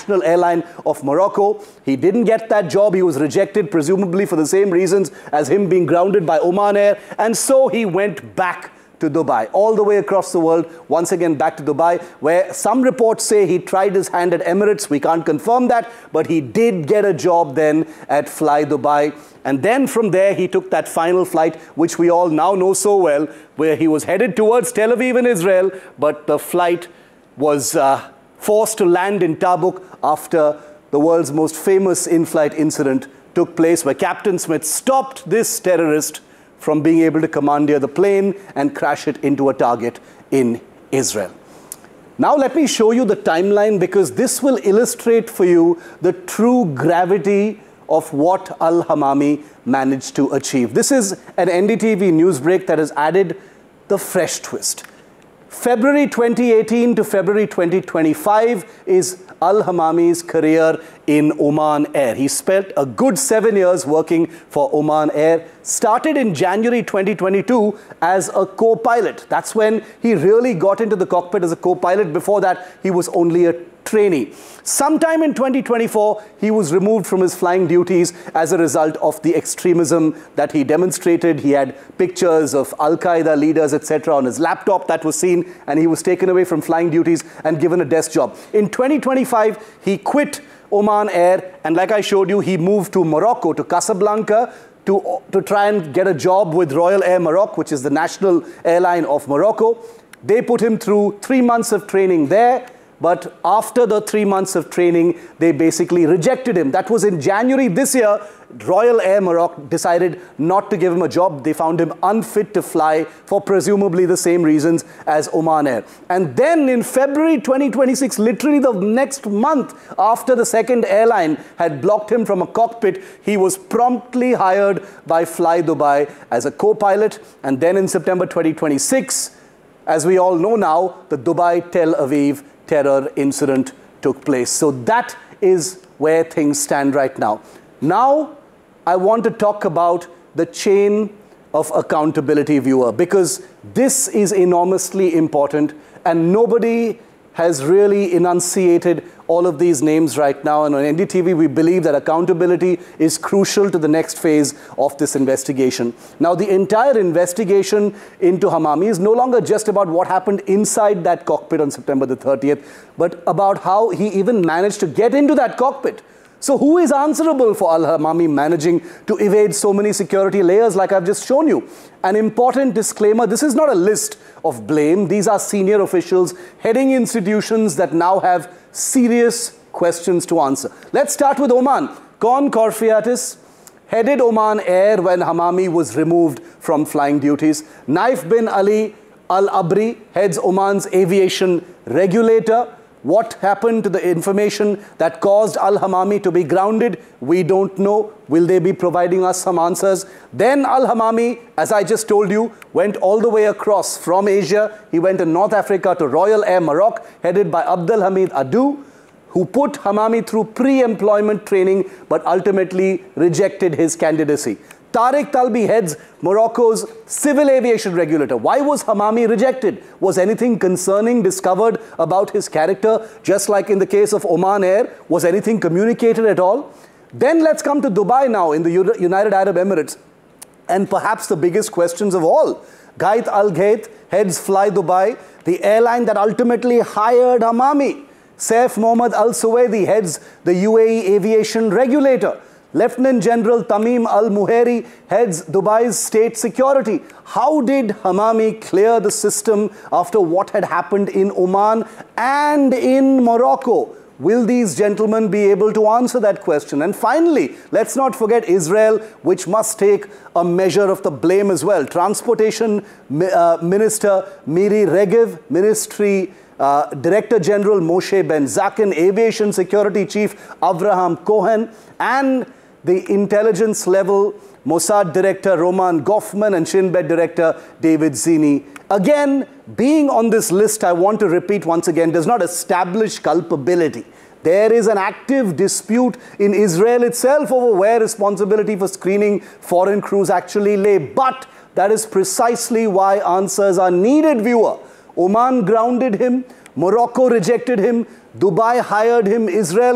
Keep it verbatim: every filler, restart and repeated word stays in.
national airline of Morocco. He didn't get that job. He was rejected, presumably for the same reasons as him being grounded by Oman Air. And so he went back to Dubai, all the way across the world, once again back to Dubai, where some reports say he tried his hand at Emirates. We can't confirm that, but he did get a job then at Fly Dubai. And then from there, he took that final flight, which we all now know so well, where he was headed towards Tel Aviv in Israel, but the flight was uh, forced to land in Tabuk after the world's most famous in-flight incident took place, where Captain Smith stopped this terrorist from being able to commandeer the plane and crash it into a target in Israel. Now let me show you the timeline, because this will illustrate for you the true gravity of what Al-Hamami managed to achieve. This is an N D T V news break that has added the fresh twist. February twenty eighteen to February twenty twenty-five is Al-Hamami's career in Oman Air. He spent a good seven years working for Oman Air. Started in January twenty twenty-two as a co-pilot. That's when he really got into the cockpit as a co-pilot. Before that, he was only a trainee. Sometime in twenty twenty-four, he was removed from his flying duties as a result of the extremism that he demonstrated. He had pictures of Al-Qaeda leaders, et cetera on his laptop that was seen, and he was taken away from flying duties and given a desk job. In twenty twenty-five, he quit Oman Air, and like I showed you, he moved to Morocco, to Casablanca, to, to try and get a job with Royal Air Maroc, which is the national airline of Morocco. They put him through three months of training there. But after the three months of training, they basically rejected him. That was in January this year. Royal Air Maroc decided not to give him a job. They found him unfit to fly for presumably the same reasons as Oman Air. And then in February twenty twenty-six, literally the next month after the second airline had blocked him from a cockpit, he was promptly hired by Fly Dubai as a co-pilot. And then in September twenty twenty-six, as we all know now, the Dubai-Tel Aviv terror incident took place. So that is where things stand right now. Now, I want to talk about the chain of accountability, viewer, because this is enormously important, and nobody has really enunciated all of these names right now. And on N D T V, we believe that accountability is crucial to the next phase of this investigation. Now, the entire investigation into Hamami is no longer just about what happened inside that cockpit on September the thirtieth, but about how he even managed to get into that cockpit. So who is answerable for Al-Hamami managing to evade so many security layers like I've just shown you? An important disclaimer, this is not a list of blame. These are senior officials heading institutions that now have serious questions to answer. Let's start with Oman. Con Corfiatis headed Oman Air when Hamami was removed from flying duties. Naif bin Ali Al-Abri heads Oman's aviation regulator. What happened to the information that caused Al-Hamami to be grounded? We don't know. Will they be providing us some answers? Then Al-Hamami, as I just told you, went all the way across from Asia. He went to North Africa to Royal Air Maroc, headed by Abdelhamid Adu, who put Hamami through pre-employment training, but ultimately rejected his candidacy. Tariq Talbi heads Morocco's civil aviation regulator. Why was Hamami rejected? Was anything concerning discovered about his character? Just like in the case of Oman Air, was anything communicated at all? Then let's come to Dubai now in the United Arab Emirates. And perhaps the biggest questions of all. Gait Al Gait heads Fly Dubai, the airline that ultimately hired Hamami. Saif Mohammad Al Suwaidi heads the U A E aviation regulator. Lieutenant General Tamim Al-Muhairi heads Dubai's state security. How did Hamami clear the system after what had happened in Oman and in Morocco? Will these gentlemen be able to answer that question? And finally, let's not forget Israel, which must take a measure of the blame as well. Transportation uh, Minister Miri Regev, Ministry Uh, Director General Moshe Ben Zaken, Aviation Security Chief Avraham Cohen, and the intelligence level Mossad Director Roman Goffman and Shin Bet Director David Zini. Again, being on this list, I want to repeat once again, does not establish culpability. There is an active dispute in Israel itself over where responsibility for screening foreign crews actually lay. But that is precisely why answers are needed, viewer. Oman grounded him, Morocco rejected him, Dubai hired him, Israel